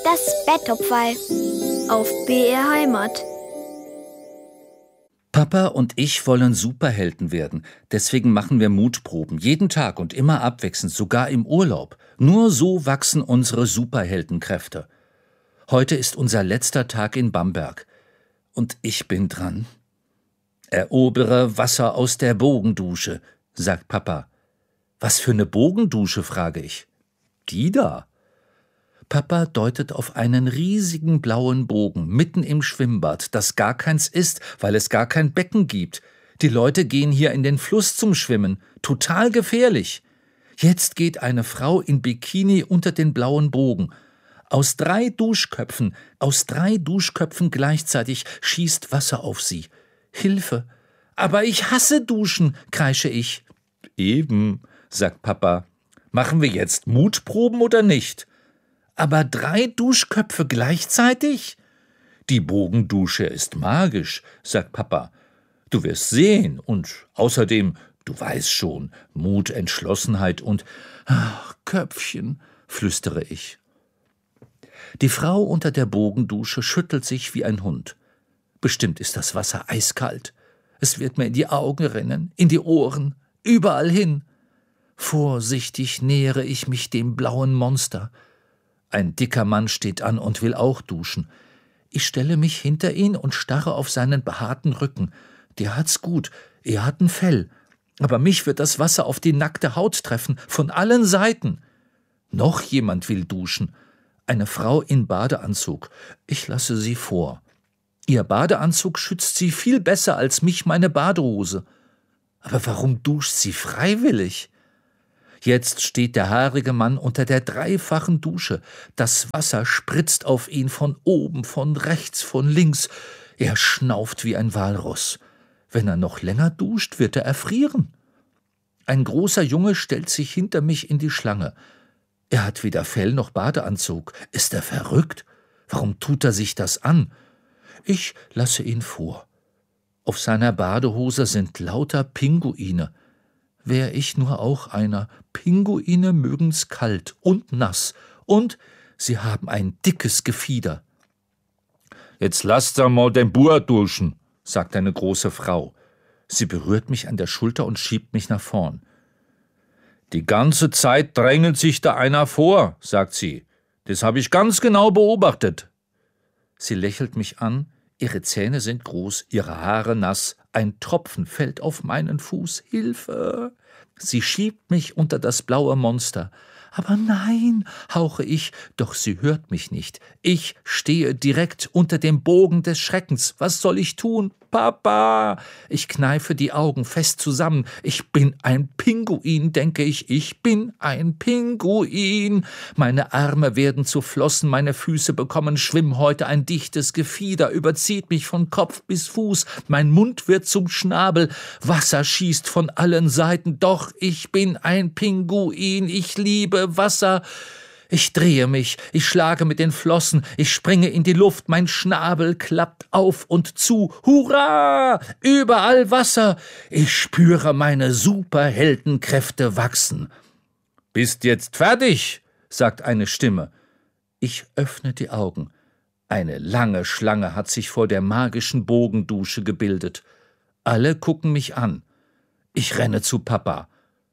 Das Betttopferl auf BR Heimat. Papa und ich wollen Superhelden werden. Deswegen machen wir Mutproben. Jeden Tag und immer abwechselnd, sogar im Urlaub. Nur so wachsen unsere Superheldenkräfte. Heute ist unser letzter Tag in Bamberg. Und ich bin dran. Erobere Wasser aus der Bogendusche, sagt Papa. Was für eine Bogendusche, frage ich. Die da. Papa deutet auf einen riesigen blauen Bogen mitten im Schwimmbad, das gar keins ist, weil es gar kein Becken gibt. Die Leute gehen hier in den Fluss zum Schwimmen. Total gefährlich. Jetzt geht eine Frau in Bikini unter den blauen Bogen. Aus 3 Duschköpfen gleichzeitig schießt Wasser auf sie. Hilfe! Aber ich hasse Duschen, kreische ich. Eben, sagt Papa. Machen wir jetzt Mutproben oder nicht? Aber 3 Duschköpfe gleichzeitig? Die Bogendusche ist magisch, sagt Papa. Du wirst sehen und außerdem, du weißt schon, Mut, Entschlossenheit und Köpfchen, flüstere ich. Die Frau unter der Bogendusche schüttelt sich wie ein Hund. Bestimmt ist das Wasser eiskalt. Es wird mir in die Augen rinnen, in die Ohren, überall hin. Vorsichtig nähere ich mich dem blauen Monster. Ein dicker Mann steht an und will auch duschen. Ich stelle mich hinter ihn und starre auf seinen behaarten Rücken. Der hat's gut, er hat ein Fell. Aber mich wird das Wasser auf die nackte Haut treffen, von allen Seiten. Noch jemand will duschen. Eine Frau in Badeanzug. Ich lasse sie vor. Ihr Badeanzug schützt sie viel besser als mich meine Badehose. Aber warum duscht sie freiwillig? Jetzt steht der haarige Mann unter der 3-fachen Dusche. Das Wasser spritzt auf ihn von oben, von rechts, von links. Er schnauft wie ein Walross. Wenn er noch länger duscht, wird er erfrieren. Ein großer Junge stellt sich hinter mich in die Schlange. Er hat weder Fell noch Badeanzug. Ist er verrückt? Warum tut er sich das an? Ich lasse ihn vor. Auf seiner Badehose sind lauter Pinguine. Wär ich nur auch einer. Pinguine mögen's kalt und nass. Und sie haben ein dickes Gefieder. Jetzt lasst mal den Bur duschen, sagt eine große Frau. Sie berührt mich an der Schulter und schiebt mich nach vorn. Die ganze Zeit drängelt sich da einer vor, sagt sie. Das habe ich ganz genau beobachtet. Sie lächelt mich an, ihre Zähne sind groß, ihre Haare nass, ein Tropfen fällt auf meinen Fuß. Hilfe! Sie schiebt mich unter das blaue Monster. Aber nein, hauche ich, doch sie hört mich nicht. Ich stehe direkt unter dem Bogen des Schreckens. Was soll ich tun? Papa! Ich kneife die Augen fest zusammen. Ich bin ein Pinguin, denke ich. Ich bin ein Pinguin. Meine Arme werden zu Flossen, meine Füße bekommen Schwimmhäute, ein dichtes Gefieder überzieht mich von Kopf bis Fuß. Mein Mund wird zum Schnabel. Wasser schießt von allen Seiten. Doch ich bin ein Pinguin. Ich liebe Wasser. Ich drehe mich, ich schlage mit den Flossen, ich springe in die Luft, mein Schnabel klappt auf und zu. Hurra! Überall Wasser! Ich spüre meine Superheldenkräfte wachsen. Bist jetzt fertig? Sagt eine Stimme. Ich öffne die Augen. Eine lange Schlange hat sich vor der magischen Bogendusche gebildet. Alle gucken mich an. Ich renne zu Papa.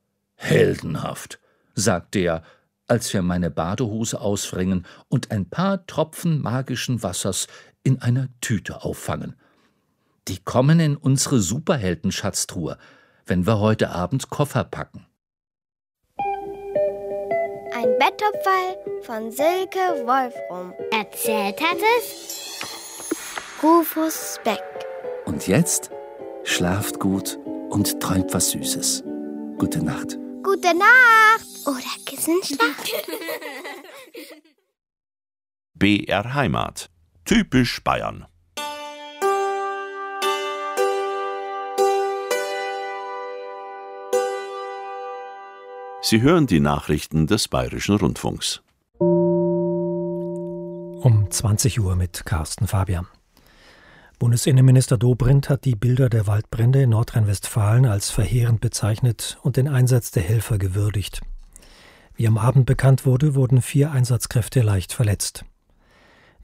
Heldenhaft, sagt der, als wir meine Badehose auswringen und ein paar Tropfen magischen Wassers in einer Tüte auffangen. Die kommen in unsere Superheldenschatztruhe, wenn wir heute Abend Koffer packen. Ein Betttopferl von Silke Wolfrum. Erzählt hat es Rufus Beck. Und jetzt schlaft gut und träumt was Süßes. Gute Nacht. Gute Nacht oder Kissenschlaf. BR Heimat. Typisch Bayern. Sie hören die Nachrichten des Bayerischen Rundfunks. Um 20 Uhr mit Carsten Fabian. Bundesinnenminister Dobrindt hat die Bilder der Waldbrände in Nordrhein-Westfalen als verheerend bezeichnet und den Einsatz der Helfer gewürdigt. Wie am Abend bekannt wurde, wurden 4 Einsatzkräfte leicht verletzt.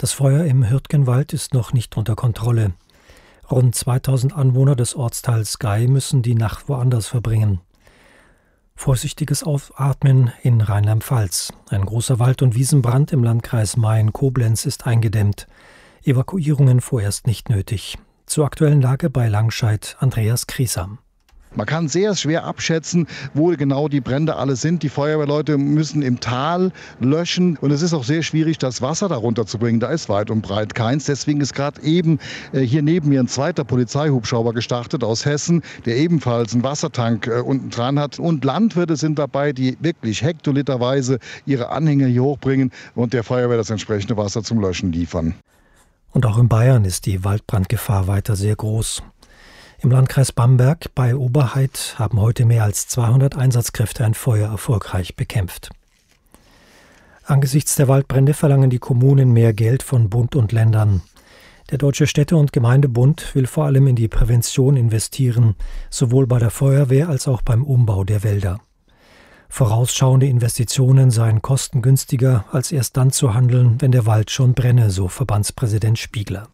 Das Feuer im Hürtgenwald ist noch nicht unter Kontrolle. Rund 2000 Anwohner des Ortsteils Gei müssen die Nacht woanders verbringen. Vorsichtiges Aufatmen in Rheinland-Pfalz. Ein großer Wald- und Wiesenbrand im Landkreis Mayen-Koblenz ist eingedämmt. Evakuierungen vorerst nicht nötig. Zur aktuellen Lage bei Langscheid Andreas Kriesam. Man kann sehr schwer abschätzen, wo genau die Brände alle sind. Die Feuerwehrleute müssen im Tal löschen und es ist auch sehr schwierig, das Wasser darunter zu bringen. Da ist weit und breit keins. Deswegen ist gerade eben hier neben mir ein zweiter Polizeihubschrauber gestartet aus Hessen, der ebenfalls einen Wassertank unten dran hat. Und Landwirte sind dabei, die wirklich hektoliterweise ihre Anhänger hier hochbringen und der Feuerwehr das entsprechende Wasser zum Löschen liefern. Und auch in Bayern ist die Waldbrandgefahr weiter sehr groß. Im Landkreis Bamberg bei Oberhaid haben heute mehr als 200 Einsatzkräfte ein Feuer erfolgreich bekämpft. Angesichts der Waldbrände verlangen die Kommunen mehr Geld von Bund und Ländern. Der Deutsche Städte- und Gemeindebund will vor allem in die Prävention investieren, sowohl bei der Feuerwehr als auch beim Umbau der Wälder. Vorausschauende Investitionen seien kostengünstiger, als erst dann zu handeln, wenn der Wald schon brenne, so Verbandspräsident Spiegler.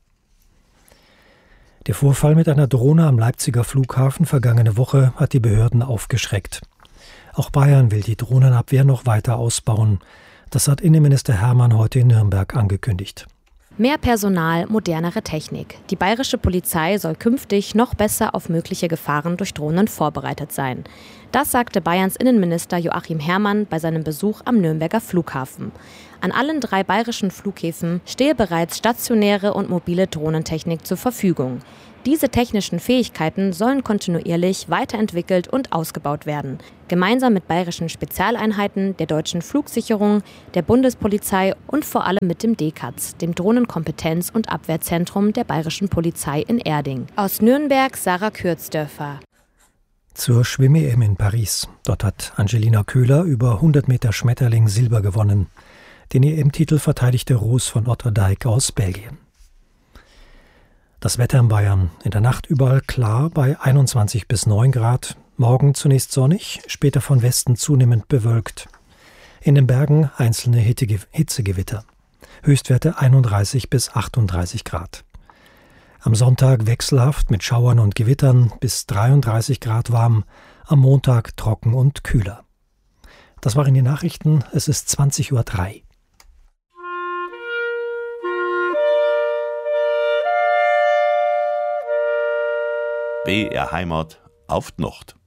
Der Vorfall mit einer Drohne am Leipziger Flughafen vergangene Woche hat die Behörden aufgeschreckt. Auch Bayern will die Drohnenabwehr noch weiter ausbauen. Das hat Innenminister Hermann heute in Nürnberg angekündigt. Mehr Personal, modernere Technik. Die bayerische Polizei soll künftig noch besser auf mögliche Gefahren durch Drohnen vorbereitet sein. Das sagte Bayerns Innenminister Joachim Herrmann bei seinem Besuch am Nürnberger Flughafen. An allen 3 bayerischen Flughäfen stehe bereits stationäre und mobile Drohnentechnik zur Verfügung. Diese technischen Fähigkeiten sollen kontinuierlich weiterentwickelt und ausgebaut werden. Gemeinsam mit bayerischen Spezialeinheiten, der deutschen Flugsicherung, der Bundespolizei und vor allem mit dem DKAZ, dem Drohnenkompetenz- und Abwehrzentrum der bayerischen Polizei in Erding. Aus Nürnberg Sarah Kürzdörfer. Zur Schwimm-EM in Paris. Dort hat Angelina Köhler über 100 Meter Schmetterling Silber gewonnen. Den EM-Titel verteidigte Roos von Otterdijk aus Belgien. Das Wetter in Bayern. In der Nacht überall klar bei 21 bis 9 Grad. Morgen zunächst sonnig, später von Westen zunehmend bewölkt. In den Bergen einzelne Hitzegewitter. Höchstwerte 31 bis 38 Grad. Am Sonntag wechselhaft mit Schauern und Gewittern bis 33 Grad warm. Am Montag trocken und kühler. Das waren die Nachrichten. Es ist 20:03 Uhr. BR Heimat auf die Nacht.